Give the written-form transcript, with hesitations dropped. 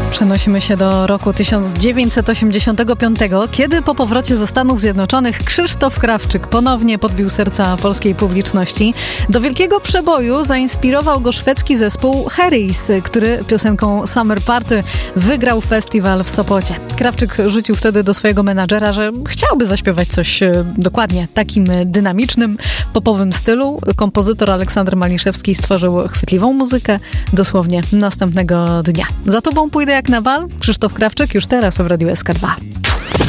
Przenosimy się do roku 1985, kiedy po powrocie ze Stanów Zjednoczonych Krzysztof Krawczyk ponownie podbił serca polskiej publiczności. Do wielkiego przeboju zainspirował go szwedzki zespół Harrys, który piosenką Summer Party wygrał festiwal w Sopocie. Krawczyk rzucił wtedy do swojego menadżera, że chciałby zaśpiewać coś dokładnie takim dynamicznym, popowym stylu. Kompozytor Aleksander Maliszewski stworzył chwytliwą muzykę dosłownie następnego dnia. Za tobą pójdę jak na bal. Krzysztof Krawczyk już teraz w Radiu SK2.